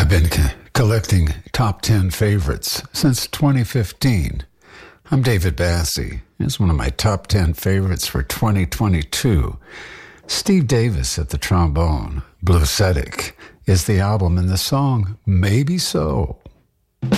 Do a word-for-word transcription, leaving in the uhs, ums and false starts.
I've been co- collecting top ten favorites since twenty fifteen. I'm David Bassie. Here's one of my top ten favorites for twenty twenty-two. Steve Davis at the trombone. Bluesedic is the album, and the song Maybe So.